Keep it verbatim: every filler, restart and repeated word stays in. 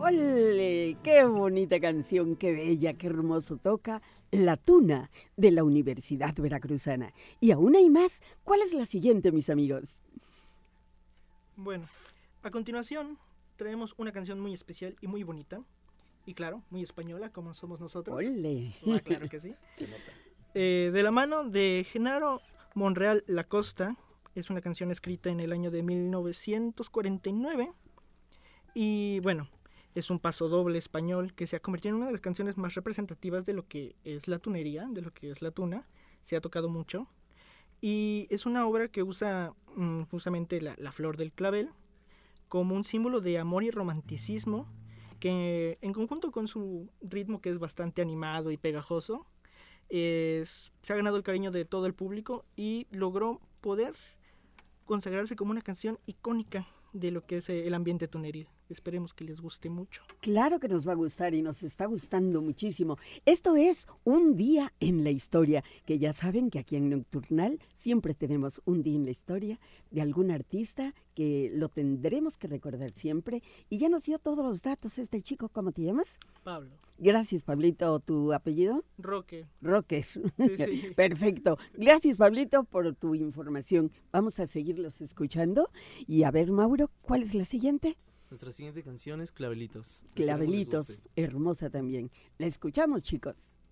¡Ole! ¡Qué bonita canción! ¡Qué bella! ¡Qué hermoso toca! La Tuna, de la Universidad Veracruzana. Y aún hay más. ¿Cuál es la siguiente, mis amigos? Bueno, a continuación traemos una canción muy especial y muy bonita. Y claro, muy española, como somos nosotros. ¡Ole! Ah, claro que sí. Eh, de la mano de Genaro Monreal Lacosta. Es una canción escrita en el año de mil novecientos cuarenta y nueve. Y bueno, es un pasodoble español que se ha convertido en una de las canciones más representativas de lo que es la tunería, de lo que es la tuna. Se ha tocado mucho. Y es una obra que usa mmm, justamente la, la flor del clavel como un símbolo de amor y romanticismo que en conjunto con su ritmo, que es bastante animado y pegajoso, es, se ha ganado el cariño de todo el público y logró poder consagrarse como una canción icónica de lo que es el ambiente tuneril. Esperemos que les guste mucho. Claro que nos va a gustar y nos está gustando muchísimo. Esto es Un Día en la Historia, que ya saben que aquí en Nocturnal siempre tenemos un día en la historia de algún artista que lo tendremos que recordar siempre. Y ya nos dio todos los datos este chico. ¿Cómo te llamas? Pablo. Gracias, Pablito. ¿Tu apellido? Roque. Roque. Sí, sí. Perfecto. Gracias, Pablito, por tu información. Vamos a seguirlos escuchando. Y a ver, Mauro, ¿cuál es la siguiente? Nuestra siguiente canción es Clavelitos. Clavelitos, hermosa también. La escuchamos, chicos.